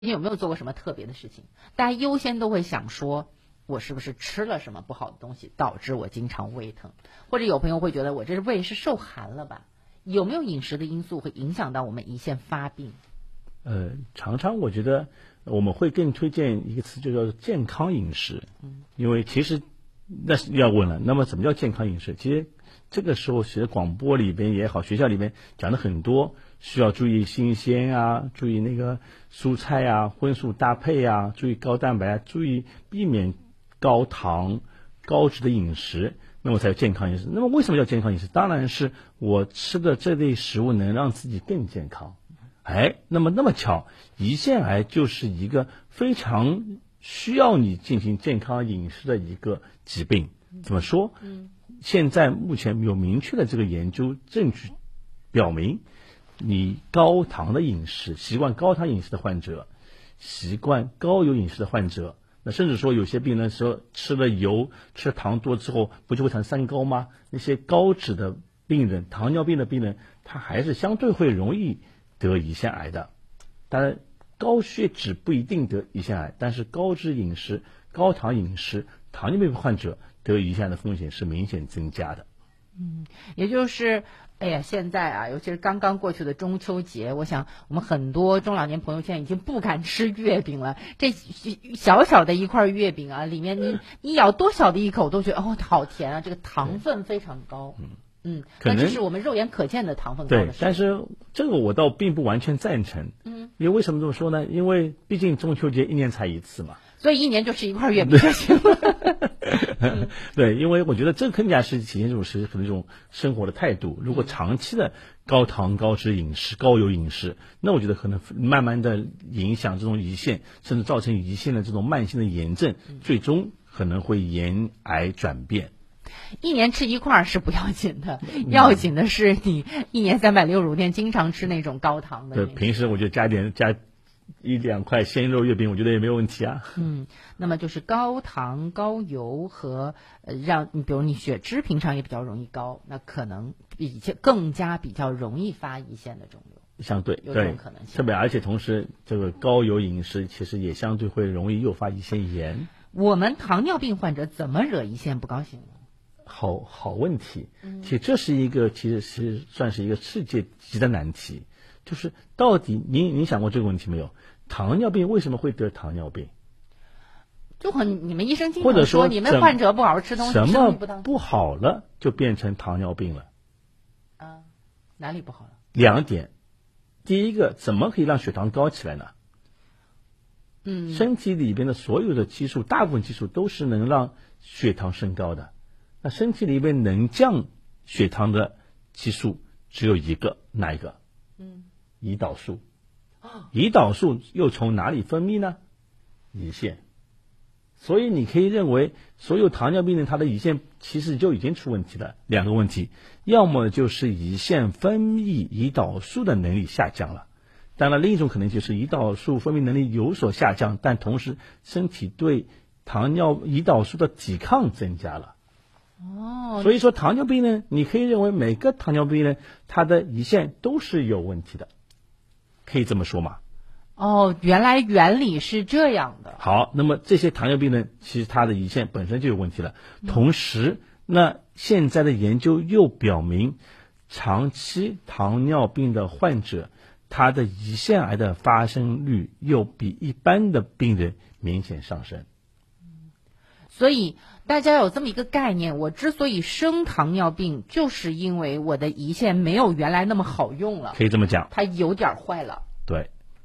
你有没有做过什么特别的事情？大家优先都会想说，我是不是吃了什么不好的东西，导致我经常胃疼？或者有朋友会觉得我这胃是受寒了吧？有没有饮食的因素会影响到我们胰腺发病？ 常常我觉得我们会更推荐一个词，就叫健康饮食。因为其实那是要问了，那么什么叫健康饮食？其实这个时候，其实广播里边也好，学校里边讲的很多，需要注意新鲜啊，注意那个蔬菜啊，荤素搭配啊，注意高蛋白啊，注意避免高糖、高脂的饮食，那么才有健康饮食。那么为什么叫健康饮食？当然是我吃的这类食物能让自己更健康。那么巧，胰腺癌就是一个非常需要你进行健康饮食的一个疾病。怎么说？现在目前有明确的这个研究证据表明，你高糖的饮食，习惯高糖饮食的患者，习惯高油饮食的患者，那甚至说有些病人说吃了油、吃了糖多之后，不就会产生三高吗？那些高脂的病人，糖尿病的病人，他还是相对会容易得胰腺癌的。当然，高血脂不一定得胰腺癌，但是高脂饮食、高糖饮食，糖尿病患者得胰腺癌的风险是明显增加的。 也就是，现在啊，尤其是刚刚过去的中秋节，我想我们很多中老年朋友现在已经不敢吃月饼了。这小小的一块月饼啊，里面你咬多小的一口都觉得好甜啊，这个糖分非常高。那这是我们肉眼可见的糖分高的。 对，但是这个我倒并不完全赞成。因为为什么这么说呢？因为毕竟中秋节一年才一次嘛。 所以一年就吃一块月饼就行了。 对，因为我觉得这更加是体现可能一种生活的态度。如果长期的高糖、高脂饮食、高油饮食，那我觉得可能慢慢的影响这种胰腺，甚至造成胰腺的这种慢性的炎症，最终可能会炎癌转变。 一年吃一块是不要紧的，要紧的是你一年365天经常吃那种高糖的。 对，平时我觉得加一两块鲜肉月饼，我觉得也没有问题啊。 那么就是高糖、高油和让你，比如你血脂平常也比较容易高，那可能更加比较容易发胰腺的肿瘤。 相对有这种可能性。 特别而且同时，这个高油饮食其实也相对会容易诱发胰腺炎。 我们糖尿病患者怎么惹胰腺不高兴呢？ 好问题。其实这是一个，其实是算是一个世界级的难题。就是到底您想过这个问题没有？糖尿病为什么会得糖尿病？ 就和你们医生经常说，你们患者不好好吃东西， 什么不好了就变成糖尿病了？ 哪里不好了 ？2点。第一个，怎么可以让血糖高起来呢？身体里边的所有的激素，大部分激素都是能让血糖升高的。那身体里边能降血糖的激素只有一个，哪一个？胰岛素。胰岛素又从哪里分泌呢？胰腺。所以你可以认为，所有糖尿病人他的胰腺其实就已经出问题了。2个问题，要么就是胰腺分泌胰岛素的能力下降了，当然另一种可能就是胰岛素分泌能力有所下降，但同时身体对胰岛素的抵抗增加了。所以说糖尿病呢，你可以认为每个糖尿病人他的胰腺都是有问题的，可以这么说吗？ 原来原理是这样的。 好，那么这些糖尿病人其实他的胰腺本身就有问题了。同时，那现在的研究又表明，长期糖尿病的患者，他的胰腺癌的发生率又比一般的病人明显上升。 所以大家有这么一个概念，我之所以生糖尿病，就是因为我的胰腺没有原来那么好用了。 可以这么讲， 它有点坏了。 对。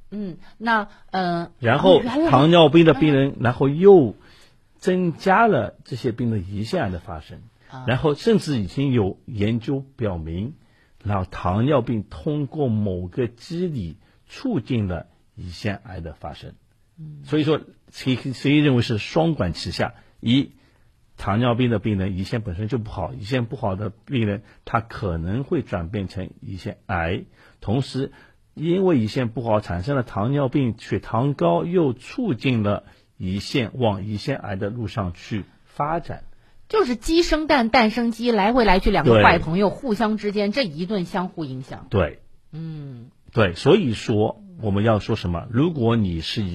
然后糖尿病的病人，然后又增加了这些病的胰腺癌的发生，然后甚至已经有研究表明，然后糖尿病通过某个机理促进了胰腺癌的发生。所以说可以认为是双管齐下。糖尿病的病人胰腺本身就不好，胰腺不好的病人他可能会转变成胰腺癌，同时因为胰腺不好产生了糖尿病，血糖高又促进了胰腺往胰腺癌的路上去发展。 就是鸡生蛋，蛋生鸡，来回来去两个坏朋友互相之间这一顿相互影响。 对，对，所以说我们要说什么？如果你是